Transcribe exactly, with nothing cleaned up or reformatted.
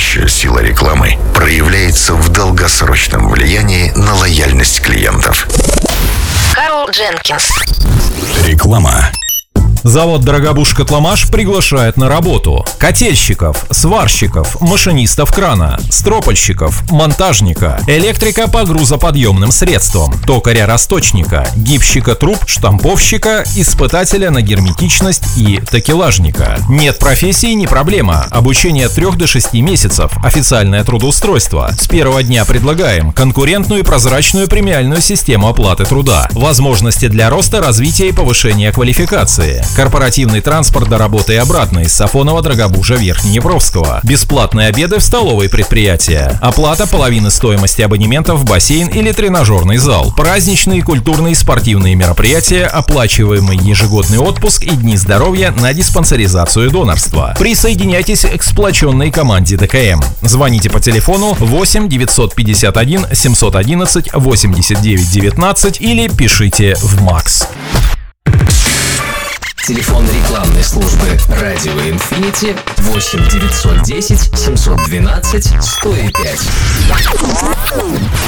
Настоящая сила рекламы проявляется в долгосрочном влиянии на лояльность клиентов. Карл Дженкинс. Реклама. Завод «Дорогобуж-Котломаш» приглашает на работу котельщиков, сварщиков, машинистов крана, стропольщиков, монтажника, электрика по грузоподъемным средствам, токаря-расточника, гибщика труб, штамповщика, испытателя на герметичность и такелажника. Нет профессии — не проблема. Обучение от трёх до шести месяцев. Официальное трудоустройство. С первого дня предлагаем конкурентную и прозрачную премиальную систему оплаты труда. Возможности для роста, развития и повышения квалификации. Корпоративный транспорт до работы и обратно из Сафонова, Дорогобужа, Верхнеднепровского. Бесплатные обеды в столовой предприятия. Оплата половины стоимости абонементов в бассейн или тренажерный зал. Праздничные, культурные и спортивные мероприятия, оплачиваемый ежегодный отпуск и дни здоровья на диспансеризацию и донорство. Присоединяйтесь к сплоченной команде ДКМ. Звоните по телефону восемь девятьсот пятьдесят один семьсот одиннадцать восемьдесят девять девятнадцать или пишите в МАКС. Телефон рекламной службы «Радио Инфинити» восемь девятьсот десять семьсот двенадцать сто пять.